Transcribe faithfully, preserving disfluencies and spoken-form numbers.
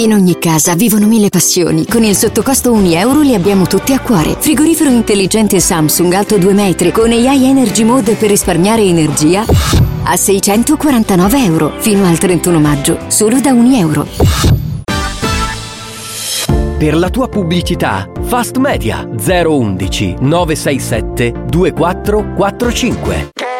In ogni casa vivono mille passioni. Con il sottocosto un euro li abbiamo tutti a cuore. Frigorifero intelligente Samsung alto due metri con A I Energy Mode per risparmiare energia a seicentoquarantanove euro fino al trentuno maggio, solo da un euro. Per la tua pubblicità, Fast Media zero uno uno nove sei sette due quattro quattro cinque.